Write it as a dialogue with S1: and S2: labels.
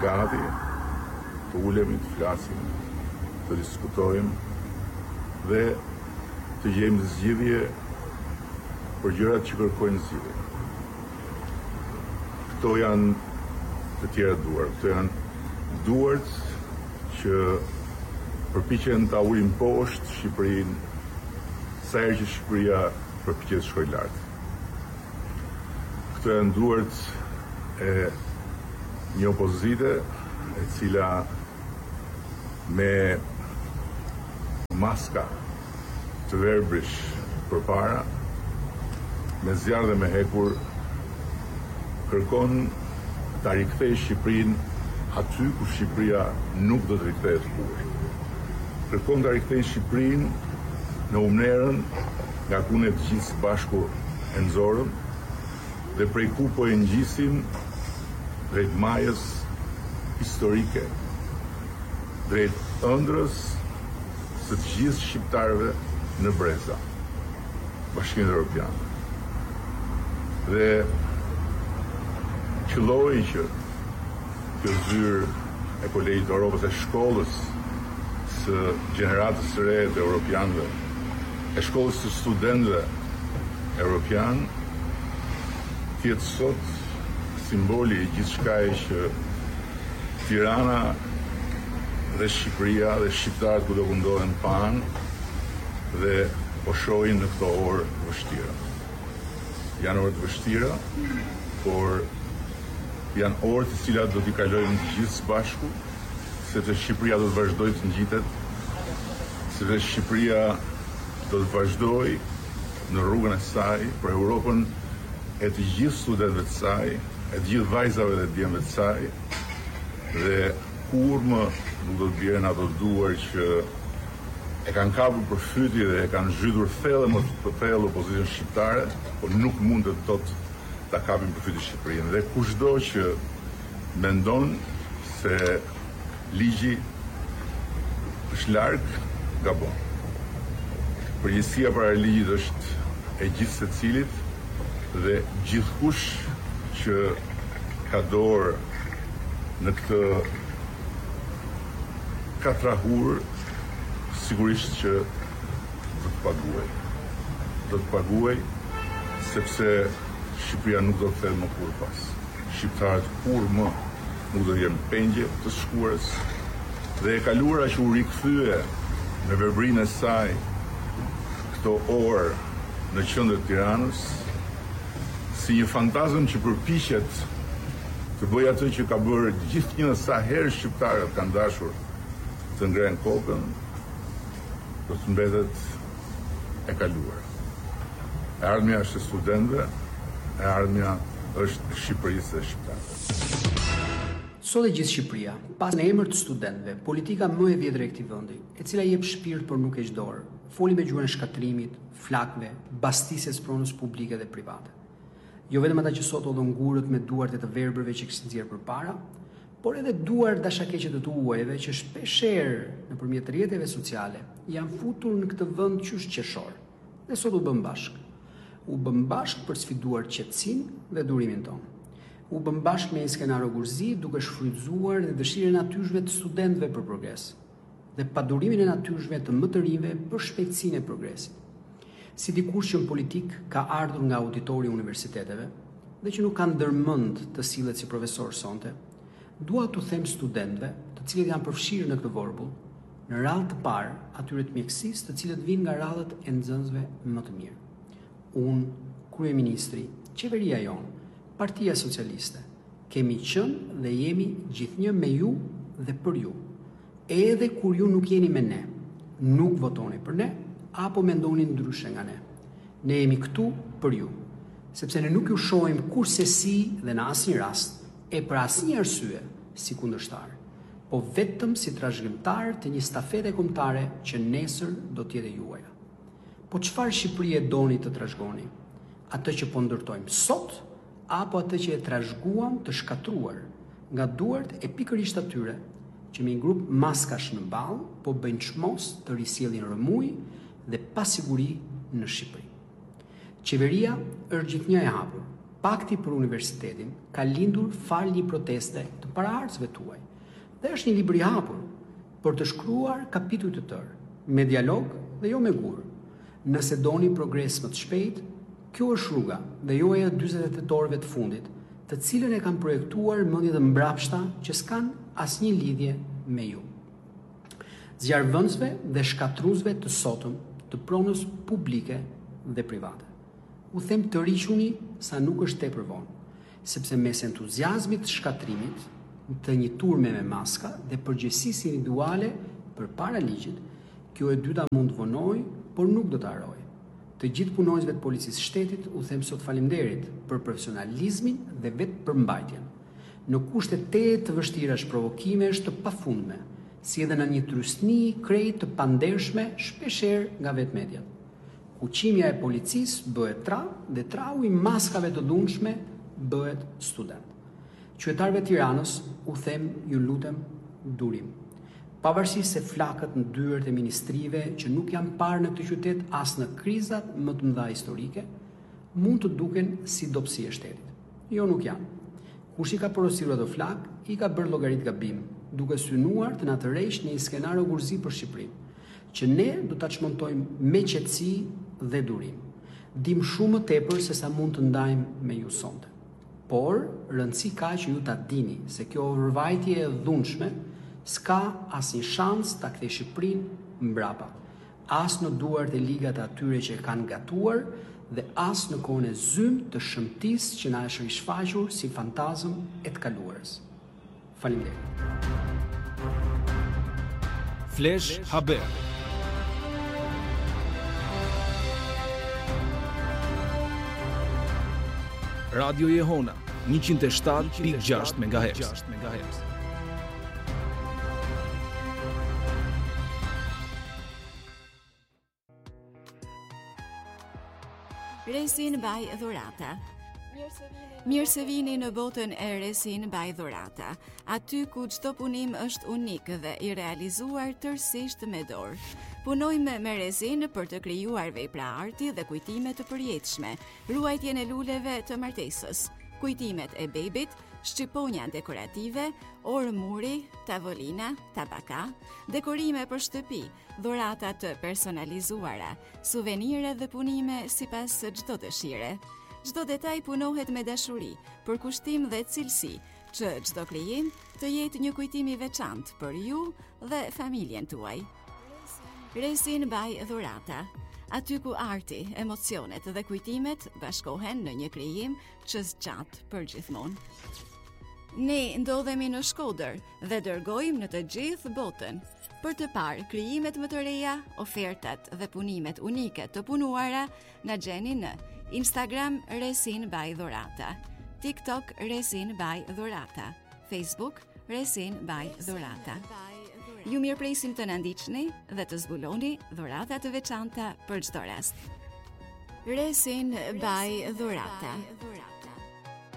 S1: gati të ulemi, të flasim, të diskutojmë dhe të gjejmë zgjidhje për gjërat që kërkojnë zgjidhje. Këto janë të tjera duart, këto janë duart që përpiqen ta ulin poshtë Shqipërinë sa herë që Shqipëria përpiqet të shkojë lart. Këto janë duart e një opozite e cila me maska të verbrish përpara, me zjarr dhe me hekur, kërkon ta rikthejë Shqipërinë aty ku Shqipëria nuk do të rikthehet kurrë. Kërkon ta rikthejë Shqipërinë në umnerën nga ku ne të gjithë së bashku e nxorëm dhe prej ku po e ngjisim drejt majës historike, drejt ëndrrës së të gjithë shqiptarëve në breza, Bashkimin Evropian. Dhe qëlloj që kjo zyrë e Kolegjit të Europës, e shkollës së gjeneratës së re të europianëve, e shkollës së studentëve europian, tjetë sot simboli i gjithçkaje që Tirana dhe Shqipëria dhe shqiptarët ku do mundohen pan dhe po shohin në këto orë vështira. Janë orë të vështira, por janë orë të cilat do t'i kalojmë të gjithë së bashku, sepse Shqipëria do të vazhdojë të ngjitet, sepse Shqipëria do të vazhdojë në rrugën e saj për Europën e të gjithë studentëve të saj, e të gjithë vajzave dhe djemve të saj, dhe kur më nuk do të bjerën ato duar që e kanë kapur për fyti dhe e kanë zhytur thellë më të thellë opozitën shqiptare, por nuk mund të tot ta kapin për fyti Shqipërinë. Dhe kushdo që mendon se ligji është larg, gabon. Përgjegjësia para ligjit është e gjithë secilit dhe gjithkush që ka dorë në këtë katrahur, sigurisht që do të paguaj. Do të paguaj sepse Shqipëria nuk do të kthehet më kurrë pas. Shqiptarët kurrë më nuk do të jenë pengje të shkuarës dhe e kaluara që u rikthye me verbrinë e saj këto orë në qendër të Tiranës, si një fantazëm që përpiqet të bëjë atë që ka bërë gjithnjë sa herë shqiptarët kanë dashur të ngrenë kokën, do të mbetet e kaluar. E ardhmja është e studentëve, e ardhmja është e Shqipërisë dhe shqiptarëve.
S2: Sot e gjithë Shqipëria, pas në emër të studentëve, politika më e vjetër e këtij vendi, e cila jep shpirt por nuk heq dorë, foli me gjuhën e shkatrimit, flakëve, bastisjes pronës publike dhe private. Jo vetëm ata që sot odhën gurët me duart e të verbërve që kishin nxjerrë përpara, por edhe duart dashakeqe të tuajve që shpeshherë nëpërmjet rrjeteve sociale janë futur në këtë vend qysh qeshor. Dhe sot u bën bashk. U bën bashk për sfiduar qetësinë dhe durimin tonë. U bën bashk me një skenar gurzi duke shfrytzuar dhe dëshirën e natyrshme të studentëve për progres dhe padurimin e natyrshme të më të rinjve për shpejtësinë e progresit. Si dikush që në politik ka ardhur nga auditori i universiteteve dhe që nuk ka ndërmend të sillet si profesor sonte, dua t'u them studentëve, të cilët janë përfshirë në këtë vorbull, në radhë të parë atyre të mjekësisë, të cilët vinë nga radhët e nxënësve më të mirë. Unë, kryeministri, qeveria jonë, Partia Socialiste, kemi qenë dhe jemi gjithnjë me ju dhe për ju. Edhe kur ju nuk jeni me ne, nuk votoni për ne, apo mendoni ndryshe nga ne. Ne jemi këtu për ju, sepse ne nuk ju shohim kurse si dhe në asnjë rast, e për asnjë arsye si kundërshtar, po vetëm si trashëgimtar të një stafete kombëtare që nesër do të jetë juaja. Po çfarë Shqipërie doni të trashëgoni? Atë që po ndërtojmë sot, apo atë që e trashëguam të shkatruar nga duart e pikërisht atyre që me një grup maskash në ballë po bëjnë çmos të risjellin rëmuj dhe pasiguri në Shqipëri. Qeveria është gjithnjë e hapur, Pakti për universitetin ka lindur fal një proteste të paraardhësve tuaj. Dhe është një libër i hapur për të shkruar kapitull të tërë, me dialog dhe jo me gur. Nëse doni progres më të shpejt, kjo është rruga dhe jo e 48 orëve të fundit, të cilën e kanë projektuar mendjet e mbrapshta që s'kan asnjë lidhje me ju. Zjarrvënësve dhe shkatruzve të sotëm të pronës publike dhe private. U them të riquni sa nuk është tepër vonë, sepse mes entuziazmit të shkatrimit, të një turme me maska dhe përgjegjësisë individuale përpara ligjit, kjo e dyta mund të vonojë, por nuk do të harrojë. Të gjithë punonjësve të policisë shtetit u them sot faleminderit për profesionalizmin dhe vetë përmbajtjen. Në kushte të vështirash provokimesh të pafundme, si edhe në një trysni krejt të pandershme shpeshherë nga vetë mediat. Kuqimja e policisë bëhet tra dhe trau i maskave të dhunshme bëhet student. Qytetarëve të Tiranës u them ju lutem durim. Pavarësisht se flakët në dyert e ministrive që nuk janë parë në këtë qytet as në krizat më të mëdha historike, mund të duken si dobësi e shtetit. Jo, nuk janë. Kush i ka porositur ato flak, i ka bërë llogarit gabim, duke synuar të na tërheqë në një skenar ogurzi për Shqipërinë, që ne do ta çmontojmë me qetësi dhe durim. Dim shumë më tepër se sa mund të ndajmë me ju sonte. Por, rëndësi ka që ju ta dini se kjo vërvajtje e dhunshme s'ka asnjë shans ta kthejë Shqipërinë mbrapa, as në duart e ligat atyre që kanë gatuar dhe as në kohën e zymë të shëmtisë që na është rishfaqur si fantazëm e të kaluarës. Faleminderit.
S3: Flash Haber. Radio Jehona 107.6 MHz.
S4: Resin by Dhurata. Mirë se vini në botën e Resin by Dhurata, aty ku çdo punim është unik dhe i realizuar tërësisht me dorë. Punojmë me resin për të krijuar vepra arti dhe kujtime të përjetshme, ruajtjen e luleve të martesës, kujtimet e bebit, shqiponja dekorative, orë muri, tavolina, tabaka, dekorime për shtëpi, dhurata të personalizuara, suvenire dhe punime sipas çdo dëshire. Çdo detaj punohet me dashuri, për kushtim dhe cilësi, që çdo krijim të jetë një kujtim i veçantë për ju dhe familjen tuaj. Resin by Dhurata, aty ku arti, emocionet dhe kujtimet bashkohen në një krijim që zgjat përgjithmonë. Ne ndodhemi në Shkodër dhe dërgojmë në të gjithë botën për të parë krijimet më të reja, ofertat dhe punimet unike të punuara na gjeni në Instagram Resin by Dhurata, TikTok Resin by Dhurata, Facebook Resin by Dhurata. Ju mirëpresim të na ndiqni dhe të zbuloni dhurata të veçanta për çdo rast. Resin by Dhurata.